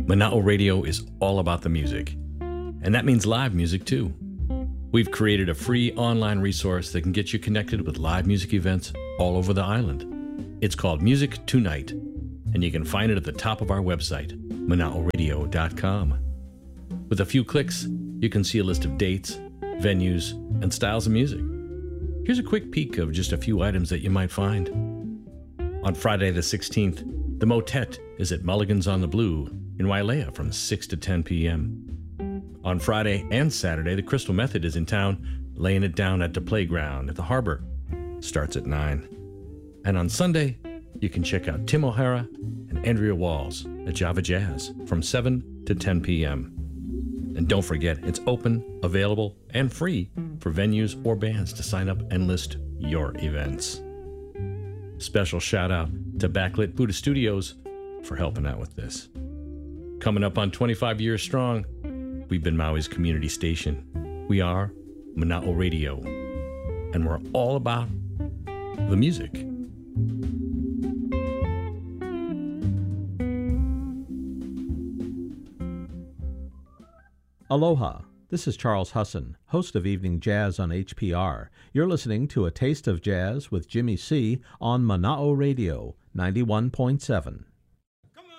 Mana'o Radio is all about the music, and that means live music too. We've created a free online resource that can get you connected with live music events all over the island. It's called Music Tonight, and you can find it at the top of our website, mana'oradio.com. With a few clicks, you can see a list of dates, venues, and styles of music. Here's a quick peek of just a few items that you might find. On Friday the 16th, the Motet is at Mulligan's on the Blue in Wailea from 6 to 10 p.m. On Friday and Saturday, the Crystal Method is in town, laying it down at the playground at the harbor. Starts at 9. And on Sunday, you can check out Tim O'Hara and Andrea Walls at Java Jazz from 7 to 10 p.m. And don't forget, it's open, available, and free for venues or bands to sign up and list your events. Special shout out to Backlit Buddha Studios for helping out with this. Coming up on 25 years strong, we've been Maui's community station. We are Mana'o Radio, and we're all about the music. Aloha, this is Charles Husson, host of Evening Jazz on HPR. You're listening to A Taste of Jazz with Jimmy C. on Mana'o Radio, 91.7.